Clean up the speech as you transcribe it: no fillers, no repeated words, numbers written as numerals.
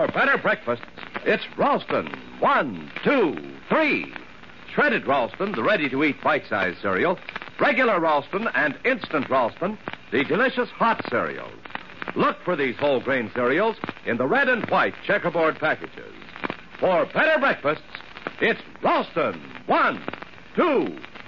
better breakfasts, it's Ralston. 1, 2, 3. Shredded Ralston, the ready-to-eat bite-sized cereal. Regular Ralston and Instant Ralston, the delicious hot cereals. Look for these whole grain cereals in the red and white checkerboard packages. For better breakfasts, it's Ralston. 1, 2,